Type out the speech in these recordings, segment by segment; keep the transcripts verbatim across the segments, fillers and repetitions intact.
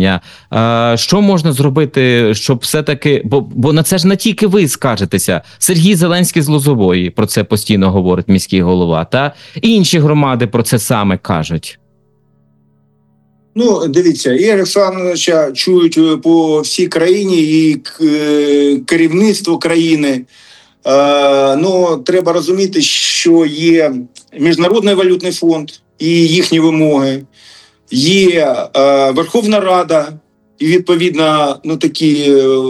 питання. Що можна зробити, щоб все-таки, бо, бо на це ж не тільки ви скажетеся. Сергій Зеленський з Лозової про це постійно говорить, міський голова, та і інші громади про це саме кажуть. Ну, дивіться, Ігоря Олександровича чують по всій країні і керівництво країни. Е, ну, треба розуміти, що є Міжнародний валютний фонд і їхні вимоги, є е, Верховна Рада і, відповідно, ну, такі е,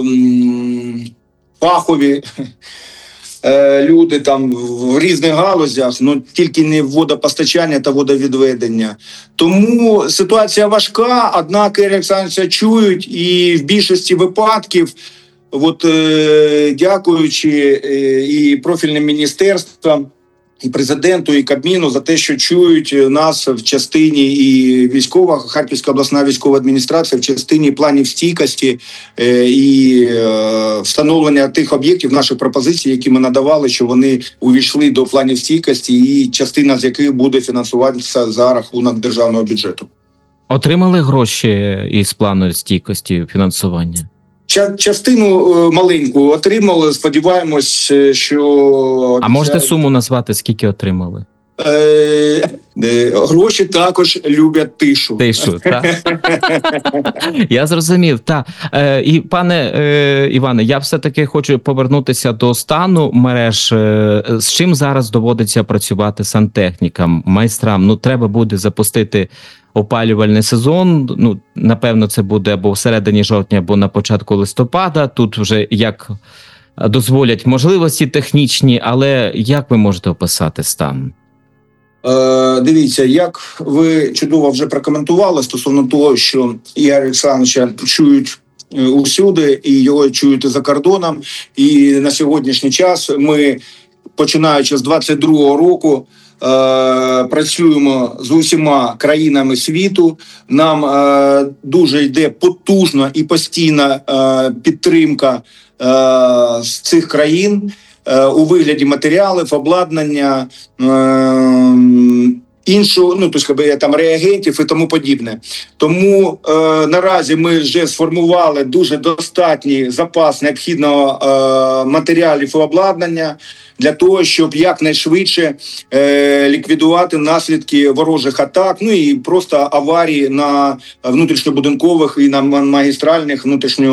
фахові е, люди там в різних галузях, ну, тільки не водопостачання та водовідведення. Тому ситуація важка, однак Ігоря Олександровича чують і в більшості випадків, от, е, дякуючи е, і профільним міністерствам, і президенту, і Кабміну за те, що чують нас в частині і військова, Харківська обласна військова адміністрація, в частині планів стійкості е, і е, встановлення тих об'єктів, наших пропозицій, які ми надавали, що вони увійшли до планів стійкості, і частина з яких буде фінансуватися за рахунок державного бюджету. Отримали гроші із плану стійкості фінансування? Частину маленьку отримали, сподіваємось, що... А можете суму назвати, скільки отримали? Е, е, гроші також люблять тишу. Тишу, так? Я зрозумів, так. Е, і, пане е, Іване, я все-таки хочу повернутися до стану мереж. Е, з чим зараз доводиться працювати сантехнікам, майстрам? Ну, треба буде запустити опалювальний сезон, ну, напевно, це буде або всередині жовтня, або на початку листопада. Тут вже як дозволять можливості технічні, але як ви можете описати стан? Е, дивіться, як ви чудово вже прокоментували стосовно того, що Ігоря Олександровича чують усюди, і його чують і за кордоном. І на сьогоднішній час ми, починаючи з двадцять другого року, Е, працюємо з усіма країнами світу. Нам е, дуже йде потужна і постійна е, підтримка е, з цих країн е, у вигляді матеріалів, обладнання, е, іншого, ну, тобто, там, реагентів і тому подібне. Тому е, наразі ми вже сформували дуже достатній запас необхідного е, матеріалів і обладнання для того, щоб якнайшвидше е, ліквідувати наслідки ворожих атак, ну і просто аварії на внутрішньобудинкових і на магістральних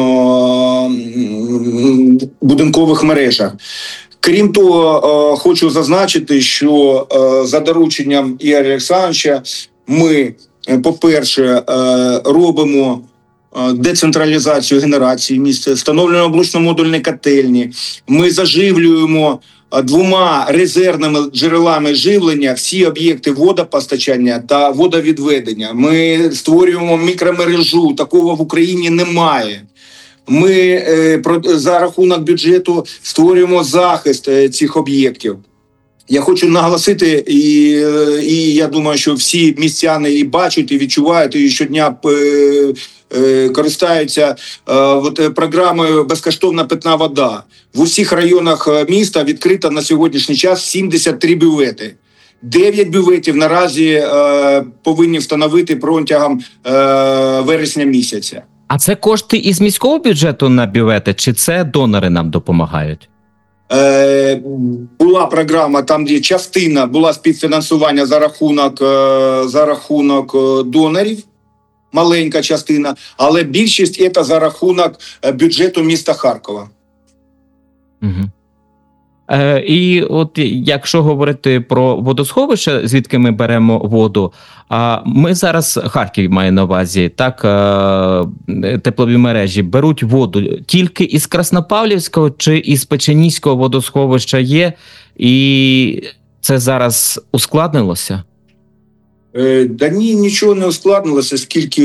внутрішньобудинкових мережах. Крім того, хочу зазначити, що за дорученням Ігоря Олександровича ми, по-перше, робимо децентралізацію генерації місця, встановлюємо блочно-модульні котельні, ми заживлюємо двома резервними джерелами живлення всі об'єкти водопостачання та водовідведення. Ми створюємо мікромережу, такого в Україні немає. Ми е, за рахунок бюджету створюємо захист е, цих об'єктів. Я хочу наголосити, і, і я думаю, що всі містяни і бачать, і відчувають, і щодня е, е, користаються е, от, програмою «Безкоштовна питна вода». В усіх районах міста відкрито на сьогоднішній час сімдесят три бювети. Дев'ять бюветів наразі е, повинні встановити протягом е, вересня місяця. А це кошти із міського бюджету на бювети, чи це донори нам допомагають? Е, була програма, там де частина була співфінансування за рахунок, е, за рахунок донорів, маленька частина, але більшість це за рахунок бюджету міста Харкова. Угу. Е, і от якщо говорити про водосховище, звідки ми беремо воду, а ми зараз, Харків має на увазі, так, е, теплові мережі беруть воду тільки із Краснопавлівського чи із Печеніського водосховища є, і це зараз ускладнилося? Е, да ні, нічого не ускладнилося, скільки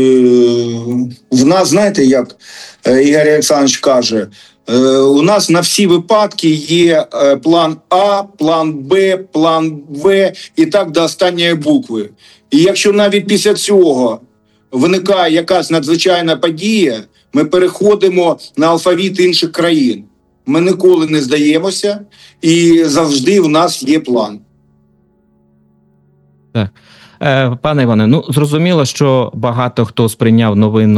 в нас, знаєте, як Ігор Олександрович каже, у нас на всі випадки є план А, план Б, план В і так до останньої букви. І якщо навіть після цього виникає якась надзвичайна подія, ми переходимо на алфавіт інших країн. Ми ніколи не здаємося і завжди в нас є план. Так. Пане Іване, ну зрозуміло, що багато хто сприйняв новину